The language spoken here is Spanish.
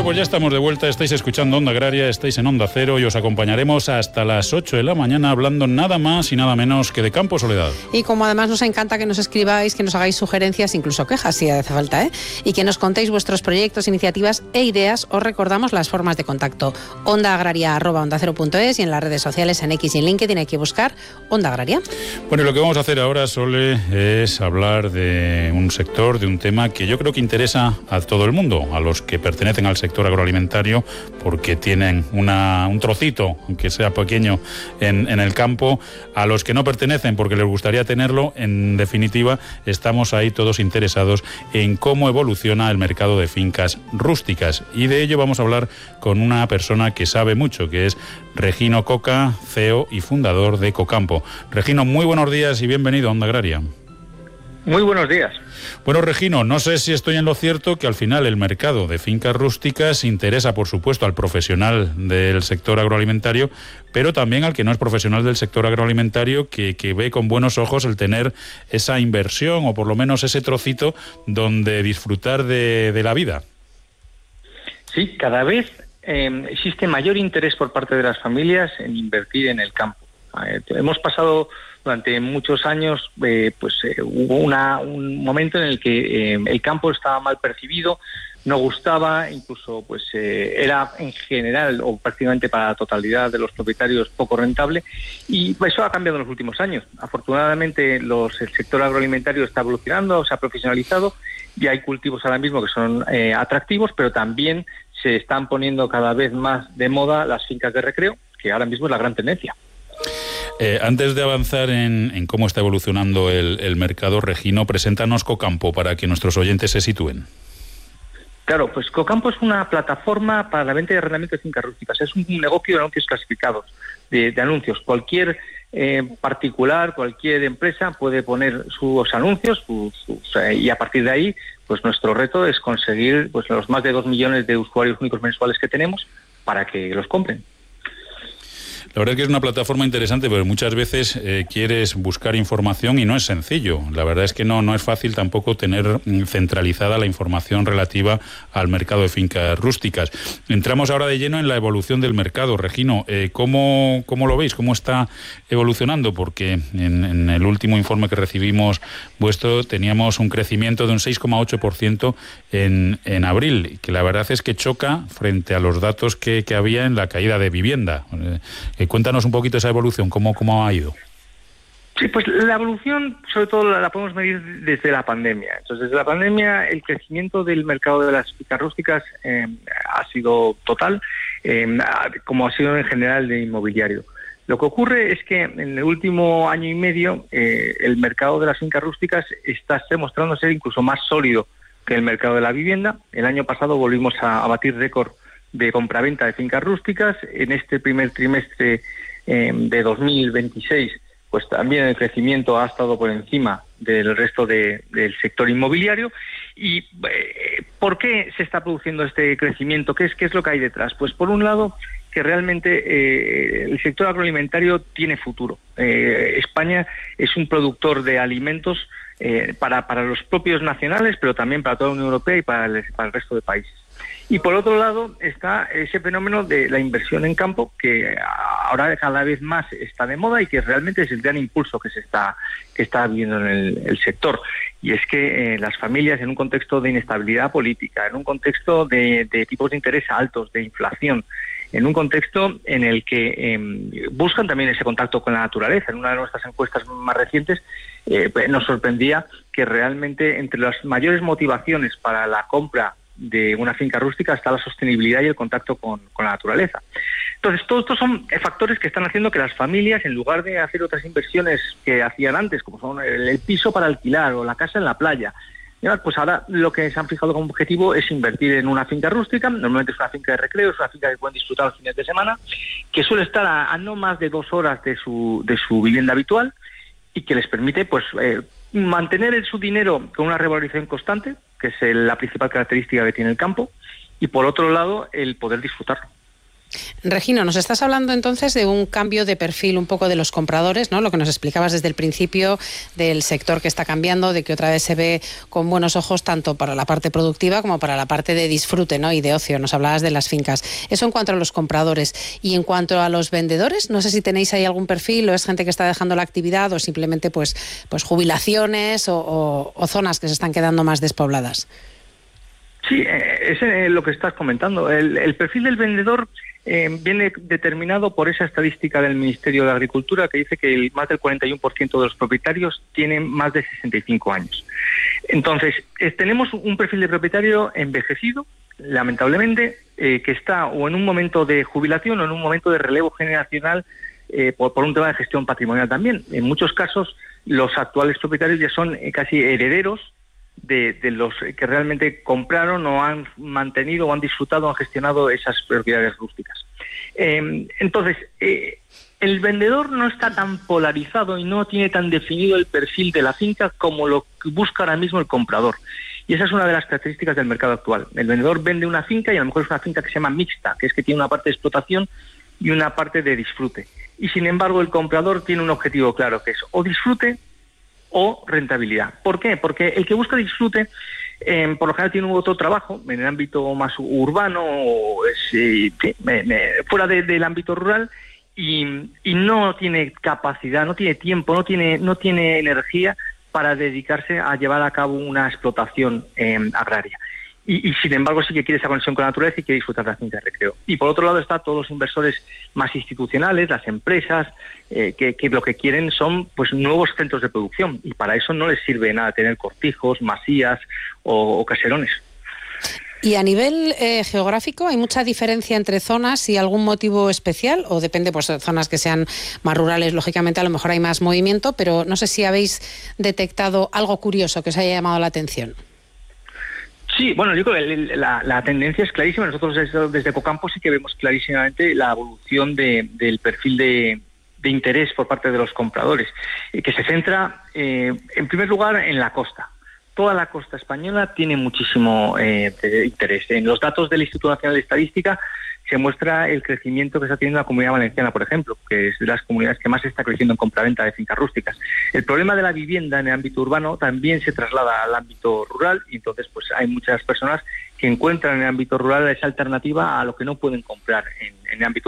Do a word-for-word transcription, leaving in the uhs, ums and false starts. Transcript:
pues ya estamos de vuelta, estáis escuchando Onda Agraria, estáis en Onda Cero y os acompañaremos hasta las ocho de la mañana hablando nada más y nada menos que de Campo Soledad. Y como además nos encanta que nos escribáis, que nos hagáis sugerencias, incluso quejas si hace falta, ¿eh? Y que nos contéis vuestros proyectos, iniciativas e ideas, os recordamos las formas de contacto. onda agraria arroba onda cero punto es y en las redes sociales, en X y en LinkedIn hay que buscar Onda Agraria. Bueno, y lo que vamos a hacer ahora, Sole, es hablar de un sector, de un tema que yo creo que interesa a todo el mundo, a los que pertenecen al sector agroalimentario, porque tienen una, un trocito, aunque sea pequeño, en, en el campo, a los que no pertenecen porque les gustaría tenerlo. En definitiva, estamos ahí todos interesados en cómo evoluciona el mercado de fincas rústicas, y de ello vamos a hablar con una persona que sabe mucho, que es Regino Coca, C E O y fundador de Ecocampo. Regino, muy buenos días y bienvenido a Onda Agraria. Muy buenos días. Bueno, Regino, no sé si estoy en lo cierto que al final el mercado de fincas rústicas interesa, por supuesto, al profesional del sector agroalimentario, pero también al que no es profesional del sector agroalimentario, que, que ve con buenos ojos el tener esa inversión o por lo menos ese trocito donde disfrutar de, de la vida. Sí, cada vez eh, existe mayor interés por parte de las familias en invertir en el campo. Eh, hemos pasado durante muchos años, eh, pues eh, hubo una, un momento en el que eh, el campo estaba mal percibido, no gustaba, incluso pues eh, era en general o prácticamente para la totalidad de los propietarios poco rentable, y eso ha cambiado en los últimos años. Afortunadamente los, el sector agroalimentario está evolucionando, se ha profesionalizado y hay cultivos ahora mismo que son eh, atractivos, pero también se están poniendo cada vez más de moda las fincas de recreo, que ahora mismo es la gran tendencia. Eh, antes de avanzar en, en cómo está evolucionando el, el mercado, Regino, preséntanos Cocampo para que nuestros oyentes se sitúen. Claro, pues Cocampo es una plataforma para la venta y arrendamiento de fincas rústicas. Es un negocio de anuncios clasificados, de, de anuncios. Cualquier eh, particular, cualquier empresa puede poner sus anuncios sus, sus, eh, y a partir de ahí, pues nuestro reto es conseguir pues los más de dos millones de usuarios únicos mensuales que tenemos para que los compren. La verdad es que es una plataforma interesante, pero muchas veces eh, quieres buscar información y no es sencillo. La verdad es que no, no es fácil tampoco tener centralizada la información relativa al mercado de fincas rústicas. Entramos ahora de lleno en la evolución del mercado. Regino, eh, ¿cómo, ¿cómo lo veis? ¿Cómo está evolucionando? Porque en, en el último informe que recibimos vuestro teníamos un crecimiento de un seis coma ocho por ciento en, en abril, que la verdad es que choca frente a los datos que, que había en la caída de vivienda. Eh, Cuéntanos un poquito esa evolución, ¿cómo, cómo ha ido? Sí, pues la evolución sobre todo la, la podemos medir desde la pandemia. Entonces, desde la pandemia el crecimiento del mercado de las fincas rústicas eh, ha sido total, eh, como ha sido en general de inmobiliario. Lo que ocurre es que en el último año y medio eh, el mercado de las fincas rústicas está demostrando ser incluso más sólido que el mercado de la vivienda. El año pasado volvimos a, a batir récord de compraventa de fincas rústicas. En este primer trimestre eh, de dos mil veintiséis, pues también el crecimiento ha estado por encima del resto de, del sector inmobiliario. ¿Y eh, por qué se está produciendo este crecimiento? ¿Qué es, qué es lo que hay detrás? Pues por un lado, que realmente eh, el sector agroalimentario tiene futuro. Eh, España es un productor de alimentos eh, para, para los propios nacionales, pero también para toda la Unión Europea y para el, para el resto de países. Y por otro lado está ese fenómeno de la inversión en campo, que ahora cada vez más está de moda y que realmente es el gran impulso que se está que está viviendo en el, el sector. Y es que eh, las familias, en un contexto de inestabilidad política, en un contexto de, de tipos de interés altos, de inflación, en un contexto en el que eh, buscan también ese contacto con la naturaleza. En una de nuestras encuestas más recientes eh, nos sorprendía que realmente entre las mayores motivaciones para la compra de una finca rústica está la sostenibilidad y el contacto con, con la naturaleza. Entonces, todos estos son factores que están haciendo que las familias, en lugar de hacer otras inversiones que hacían antes, como son el, el piso para alquilar o la casa en la playa, pues ahora lo que se han fijado como objetivo es invertir en una finca rústica. Normalmente es una finca de recreo, es una finca que pueden disfrutar los fines de semana, que suele estar a, a no más de dos horas de su, de su vivienda habitual y que les permite pues eh, mantener su dinero con una revalorización constante, que es el, la principal característica que tiene el campo, y por otro lado el poder disfrutarlo. Regino, nos estás hablando entonces de un cambio de perfil un poco de los compradores, ¿no? Lo que nos explicabas desde el principio del sector que está cambiando, de que otra vez se ve con buenos ojos tanto para la parte productiva como para la parte de disfrute, ¿no? Y de ocio. Nos hablabas de las fincas. Eso en cuanto a los compradores. Y en cuanto a los vendedores, no sé si tenéis ahí algún perfil o es gente que está dejando la actividad o simplemente pues, pues jubilaciones o, o, o zonas que se están quedando más despobladas. Sí, es eh, lo que estás comentando. El, el perfil del vendedor eh, viene determinado por esa estadística del Ministerio de Agricultura que dice que el, más del cuarenta y uno por ciento de los propietarios tienen más de sesenta y cinco años. Entonces, eh, tenemos un perfil de propietario envejecido, lamentablemente, eh, que está o en un momento de jubilación o en un momento de relevo generacional eh, por, por un tema de gestión patrimonial también. En muchos casos, los actuales propietarios ya son eh, casi herederos De, de los que realmente compraron o han mantenido o han disfrutado o han gestionado esas propiedades rústicas. Eh, entonces, eh, el vendedor no está tan polarizado y no tiene tan definido el perfil de la finca como lo busca ahora mismo el comprador. Y esa es una de las características del mercado actual. El vendedor vende una finca y a lo mejor es una finca que se llama mixta, que es que tiene una parte de explotación y una parte de disfrute. Y sin embargo, el comprador tiene un objetivo claro, que es o disfrute o rentabilidad. ¿Por qué? Porque el que busca disfrute, eh, por lo general tiene otro trabajo en el ámbito más urbano, o es, eh, me, me, fuera de, del ámbito rural, y, y no tiene capacidad, no tiene tiempo, no tiene, no tiene energía para dedicarse a llevar a cabo una explotación eh, agraria. Y, y sin embargo sí que quiere esa conexión con la naturaleza y quiere disfrutar de la finca de recreo. Y por otro lado están todos los inversores más institucionales, las empresas, eh, que, que lo que quieren son pues nuevos centros de producción, y para eso no les sirve nada tener cortijos, masías o, o caserones. ¿Y a nivel eh, geográfico hay mucha diferencia entre zonas y algún motivo especial? ¿O depende, pues, de zonas que sean más rurales, lógicamente a lo mejor hay más movimiento, pero no sé si habéis detectado algo curioso que os haya llamado la atención? Sí, bueno, yo creo que la, la tendencia es clarísima. Nosotros desde, desde Ecocampo sí que vemos clarísimamente la evolución de, del perfil de, de interés por parte de los compradores, eh, que se centra, eh, en primer lugar, en la costa. Toda la costa española tiene muchísimo eh, interés. En los datos del Instituto Nacional de Estadística se muestra el crecimiento que está teniendo la Comunidad Valenciana, por ejemplo, que es de las comunidades que más está creciendo en compraventa de fincas rústicas. El problema de la vivienda en el ámbito urbano también se traslada al ámbito rural, y entonces pues hay muchas personas que encuentran en el ámbito rural esa alternativa a lo que no pueden comprar en, en el ámbito